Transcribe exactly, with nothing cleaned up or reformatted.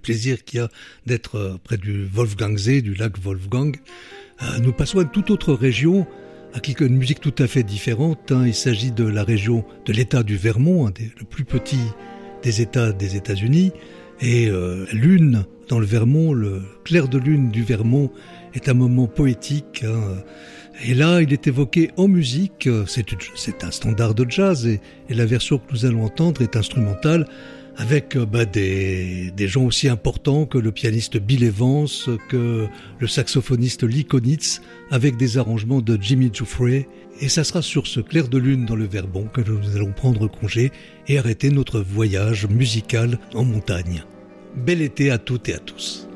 plaisir qu'il y a d'être près du Wolfgangsee, du lac Wolfgang. Euh, nous passons à une toute autre région, avec une musique tout à fait différente. Hein. Il s'agit de la région de l'État du Vermont, un des, le plus petit des États des États-Unis. Et euh, lune dans le Vermont, le clair de lune du Vermont est un moment poétique. Hein. Et là, il est évoqué en musique. C'est, une, c'est un standard de jazz et, et la version que nous allons entendre est instrumentale avec bah, des, des gens aussi importants que le pianiste Bill Evans, que le saxophoniste Lee Konitz, avec des arrangements de Jimmy Giuffre. Et ça sera sur ce clair de lune dans le Vermont que nous allons prendre congé et arrêter notre voyage musical en montagne. Bel été à toutes et à tous.